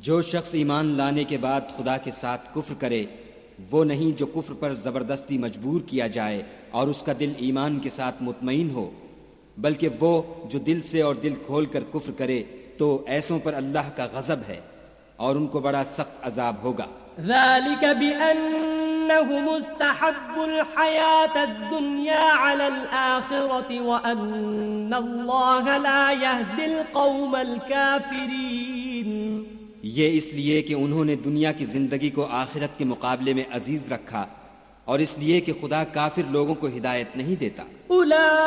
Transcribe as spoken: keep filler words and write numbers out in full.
जो शख्स ईमान लाने के बाद खुदा के साथ कुफ्र करे, वो नहीं जो कुफ्र पर जबरदस्ती मजबूर किया जाए और उसका दिल ईमान के साथ मुतमईन हो, बल्कि वो जो दिल से और दिल खोल कर कुफ्र करे, तो ऐसों पर अल्लाह का गजब है और उनको बड़ा सख्त अजाब होगा। ज़ालिक बिअन्नहु मुस्तहब्बुल हयातद्दुन्या अलल आखिरति व अन्नल्लाह ला यहदिल कौमल काफिरीन। ये इसलिए कि उन्होंने दुनिया की जिंदगी को आखिरत के मुकाबले में अजीज रखा और इसलिए कि खुदा काफिर लोगों को हिदायत नहीं देता।